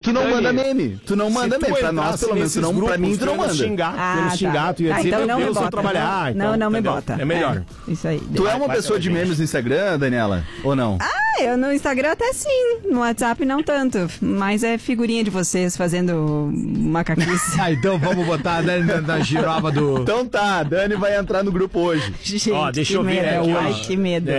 Tu não manda meme. Tu não manda meme. Pra nós, pelo menos. Pra mim, tu não manda. Xingar, tu ia dizer, então meu não Deus, me eu vou bota. trabalhar. Não me bota. É melhor. Isso aí. Tu é uma pessoa de memes no Instagram, Daniela? Ou não? Eu no Instagram até sim, no WhatsApp não tanto, mas é figurinha de vocês fazendo macaquice. Então vamos botar a Dani na girova do... Então tá, a Dani vai entrar no grupo hoje. Gente, deixa eu ver aqui, Ai, que medo.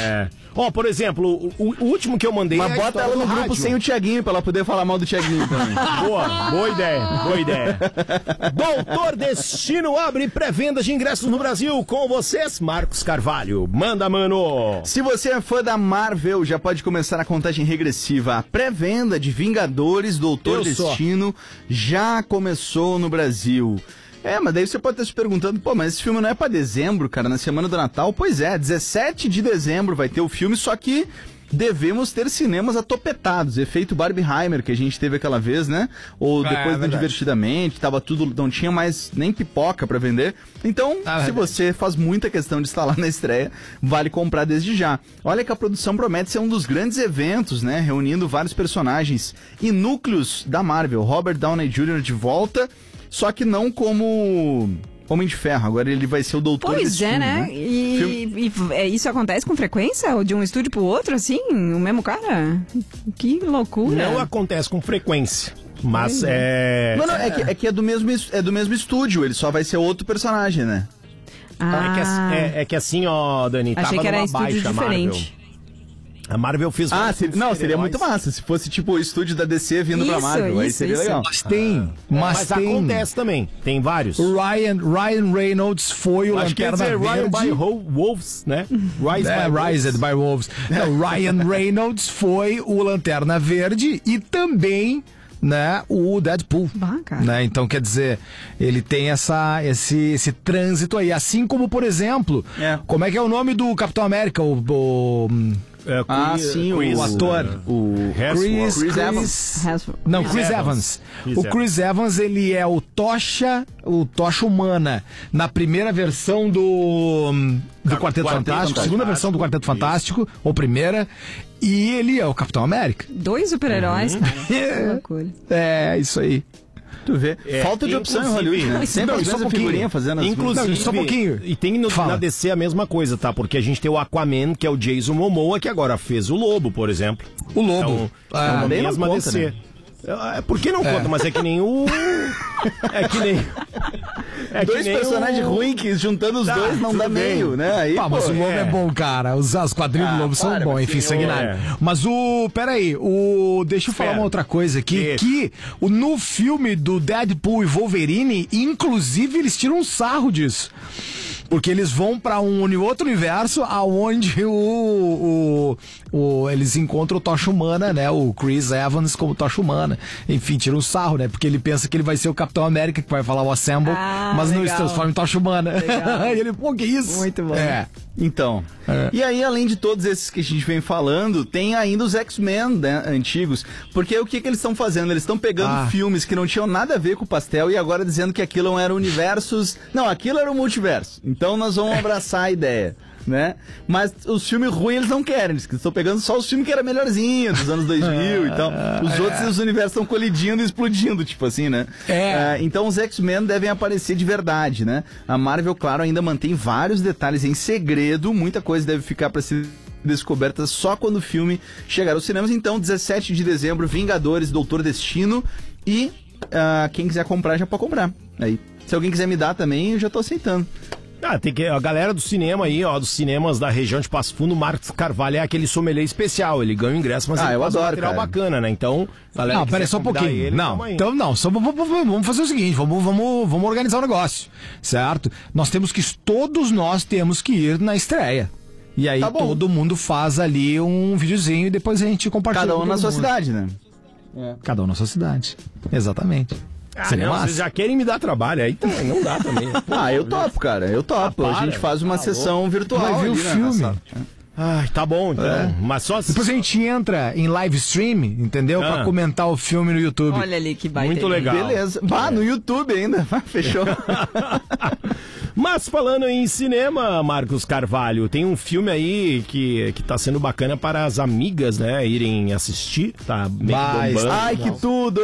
Por exemplo, o último que eu mandei... Mas bota ela no grupo sem o Thiaguinho, pra ela poder falar mal do Thiaguinho também. Boa ideia. Doutor Destino abre pré-vendas de ingressos no Brasil com vocês, Marcos Carvalho. Manda, mano! Se você é fã da Marvel, já pode começar a contagem regressiva. A pré-venda de Vingadores Doutor Destino já começou no Brasil. Mas daí você pode estar se perguntando, mas esse filme não é pra dezembro, cara, na semana do Natal? Pois é, 17 de dezembro vai ter o filme, só que devemos ter cinemas atopetados, efeito Barbenheimer que a gente teve aquela vez, né? Ou depois do Divertidamente, tava tudo, não tinha mais nem pipoca pra vender. Então, se você faz muita questão de estar lá na estreia, vale comprar desde já. Olha que a produção promete ser um dos grandes eventos, né? Reunindo vários personagens e núcleos da Marvel. Robert Downey Jr. de volta, só que não como Homem de Ferro, agora ele vai ser o Doutor Destino. Pois é, né? E isso acontece com frequência? Ou de um estúdio pro outro, assim? O mesmo cara? Que loucura. Não acontece com frequência, mas É que é do mesmo estúdio, ele só vai ser outro personagem, né? É que assim, ó, Dani, achei tava que era numa estúdio baixa diferente. A Marvel fez... seria muito massa se fosse tipo o estúdio da DC vindo pra Marvel, aí seria legal. Mas acontece também, tem vários. Ryan Reynolds foi o Lanterna Verde. Ryan by Wolves, né? Rised by Wolves. Não, Ryan Reynolds foi o Lanterna Verde e também, né, o Deadpool, né? Então, quer dizer, ele tem esse trânsito aí, assim como, por exemplo, como é que é o nome do Capitão América, o ator, Chris Evans. Não, Chris Evans. O Chris Evans, ele é o Tocha Humana na primeira versão do Quarteto Fantástico, segunda versão do Quarteto Fantástico, ou primeira, e ele é o Capitão América. 2 super-heróis, cara. Que loucura. Isso aí. Tu vê. Falta de opção em Hollywood, né? Sempre só um pouquinho fazendo as inclusive, só um pouquinho. E tem na DC a mesma coisa, tá? Porque a gente tem o Aquaman, que é o Jason Momoa, que agora fez o Lobo, por exemplo. O Lobo. Então, é uma mesma conta, DC. Né? Por que não conta? Mas é que nem o... dois personagens ruins que juntando os dois não dá meio, né? Aí, mas o Lobo é bom, cara. Os quadrinhos do Lobo são bons, enfim, sanguinário. Mas peraí, deixa eu falar uma outra coisa aqui, que no filme do Deadpool e Wolverine, inclusive, eles tiram um sarro disso. Porque eles vão pra um outro universo aonde eles encontram o Tocha Humana, né? O Chris Evans como Tocha Humana. Enfim, tira um sarro, né? Porque ele pensa que ele vai ser o Capitão América, que vai falar o Assemble, mas não se transforma em Tocha Humana. E ele, que isso? Muito bom. Então, e aí, além de todos esses que a gente vem falando, tem ainda os X-Men, né, antigos, porque o que eles estão fazendo? Eles estão pegando filmes que não tinham nada a ver com o pastel e agora dizendo que aquilo eram universos... Não, aquilo era um multiverso, então nós vamos abraçar a ideia, né? Mas os filmes ruins eles não querem, eles estão pegando só os filmes que era melhorzinho, dos anos 2000 e tal. Os outros os universos estão colidindo e explodindo, tipo assim, né? Então os X-Men devem aparecer de verdade, né? A Marvel, claro, ainda mantém vários detalhes em segredo, muita coisa deve ficar para ser descoberta só quando o filme chegar aos cinemas. Então, 17 de dezembro, Vingadores, Doutor Destino e quem quiser comprar já pode comprar. Aí, se alguém quiser me dar também, eu já tô aceitando. Tem que a galera do cinema aí, dos cinemas da região de Passo Fundo, Marcos Carvalho é aquele sommelier especial, ele ganha o ingresso, mas ele faz um material bacana, né? Então, galera, não, peraí só um pouquinho. Vamos fazer o seguinte, vamos organizar o negócio, certo? Todos nós temos que ir na estreia. E aí todo mundo faz ali um videozinho e depois a gente compartilha. Cada um na sua cidade, né? Cada um na sua cidade. Exatamente. Vocês já querem me dar trabalho, aí também não dá também. Eu topo, cara, eu topo. A gente faz uma sessão virtual. Vai ver o filme. Tá bom, então. Mas só depois a gente entra em live stream, entendeu? Pra comentar o filme no YouTube. Olha ali que baita. Muito legal. Beleza. No YouTube ainda. Fechou. Mas falando em cinema, Marcos Carvalho, tem um filme aí que tá sendo bacana para as amigas, né, irem assistir. Tá meio bombando. Ai, que tudo!